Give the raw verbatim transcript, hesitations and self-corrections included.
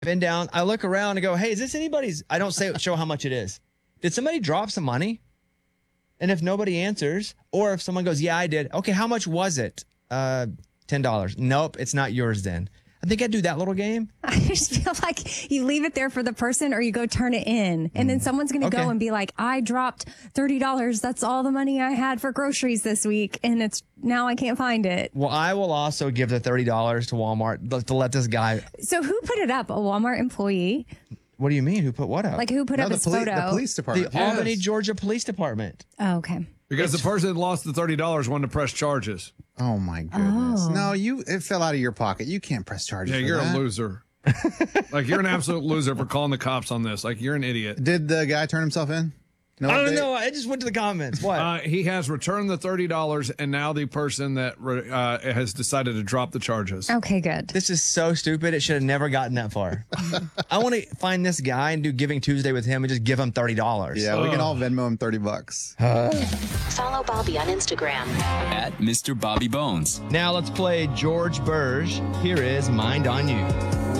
been down. I look around and go, hey, is this anybody's? I don't say show how much it is. Did somebody drop some money? And if nobody answers, or if someone goes, yeah, I did. Okay, how much was it? Uh, ten dollars. Nope, it's not yours then. I think I'd do that little game. I just feel like you leave it there for the person or you go turn it in. And then someone's going to Okay. go and be like, I dropped thirty dollars. That's all the money I had for groceries this week. And it's now I can't find it. Well, I will also give the thirty dollars to Walmart to let this guy. So who put it up? A Walmart employee? What do you mean? Who put what up? Like who put No, up the, his poli- photo? the police the department. Albany, Yes. Georgia Police Department. Oh, okay. Because the person that lost the thirty dollars wanted to press charges. Oh my goodness! Oh. No, you it fell out of your pocket. You can't press charges. Yeah, for you're that. a loser. Like, you're an absolute loser for calling the cops on this. Like, you're an idiot. Did the guy turn himself in? No I don't update? know. I just went to the comments. What? Uh, he has returned the thirty dollars, and now the person that re- uh, has decided to drop the charges. Okay, good. This is so stupid. It should have never gotten that far. I want to find this guy and do Giving Tuesday with him and just give him thirty dollars. Yeah, we can all Venmo him thirty bucks. Follow Bobby on Instagram. At Mister Bobby Bones. Now let's play George Burge. Here is Mind on You.